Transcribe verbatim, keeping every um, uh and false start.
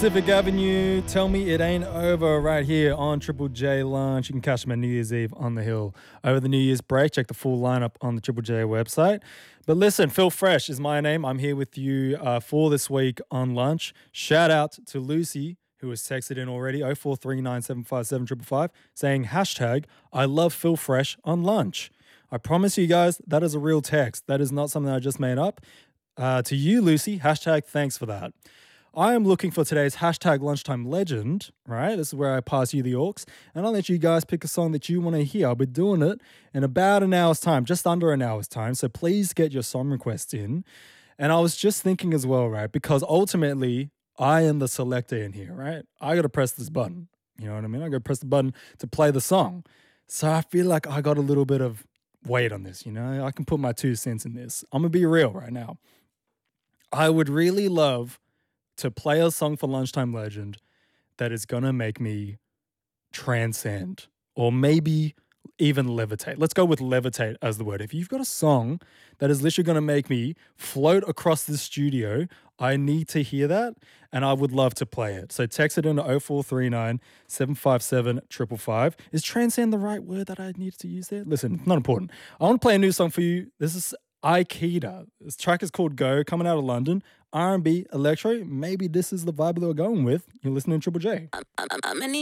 Pacific Avenue, tell me it ain't over right here on Triple J Lunch. You can catch them at New Year's Eve on the Hill. Over the New Year's break, check the full lineup on the Triple J website. But listen, Phil Fresh is my name. I'm here with you uh, for this week on lunch. Shout out to Lucy, who has texted in already, oh four three nine seven five seven five five, saying hashtag I love Phil Fresh on lunch. I promise you guys, that is a real text. That is not something I just made up. Uh, to you, Lucy, hashtag thanks for that. I am looking for today's hashtag lunchtime legend, right? This is where I pass you the aux, and I'll let you guys pick a song that you want to hear. I'll be doing it in about an hour's time, just under an hour's time. So please get your song requests in. And I was just thinking as well, right? Because ultimately, I am the selector in here, right? I got to press this button. You know what I mean? I got to press the button to play the song. So I feel like I got a little bit of weight on this, you know? I can put my two cents in this. I'm going to be real right now. I would really love to play a song for Lunchtime Legend that is going to make me transcend or maybe even levitate. Let's go with levitate as the word. If you've got a song that is literally going to make me float across the studio, I need to hear that and I would love to play it. So text it into oh four three nine seven five seven five five five. Is transcend the right word that I needed to use there? Listen, it's not important. I want to play a new song for you. This is Aikida. This track is called Go, coming out of London. R and B, electro. Maybe this is the vibe that we're going with. You're listening to Triple J. I'm, I'm, I'm